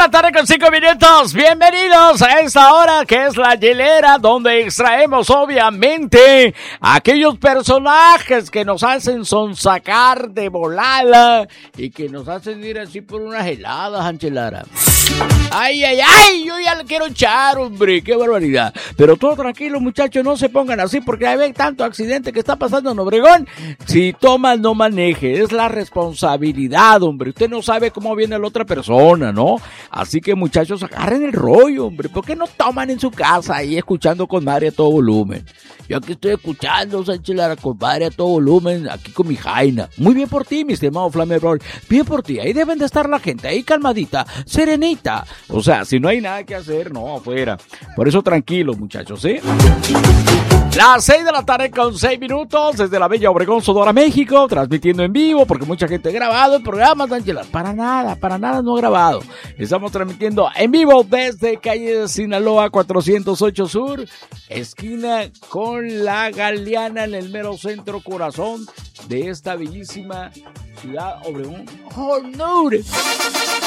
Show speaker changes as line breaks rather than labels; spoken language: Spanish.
la tarde con 5 minutos. Bienvenidos a esta hora que es la hielera, donde extraemos obviamente aquellos personajes que nos hacen sonsacar de volada y que nos hacen ir así por unas heladas, Anchelara. Ay, ay, ay, yo ya le quiero echar, hombre, qué barbaridad. Pero todo tranquilo, muchachos, no se pongan así porque hay tanto accidente que está pasando en Obregón. Si toma, no maneje, es la responsabilidad, hombre. Usted no sabe cómo viene la otra persona, ¿no? Así que, muchachos, agarren el rollo, hombre. ¿Por qué no toman en su casa ahí escuchando con madre a todo volumen? Yo aquí estoy escuchando, Sánchez Lara, con madre a todo volumen, aquí con mi Jaina. Muy bien por ti, mi estimado Flamer Brother. Bien por ti, ahí deben de estar la gente, ahí calmadita, serenita. O sea, si no hay nada que hacer, no, afuera. Por eso tranquilos, muchachos, ¿sí? Las 6 de la tarde con 6 minutos desde la bella Obregón, Sonora, México, transmitiendo en vivo porque mucha gente ha grabado el programa, Ángela. Para nada no ha grabado. Estamos transmitiendo en vivo desde calle de Sinaloa 408 Sur, esquina con la Galeana, en el mero centro corazón de esta bellísima ciudad Obregón. ¡Oh, no!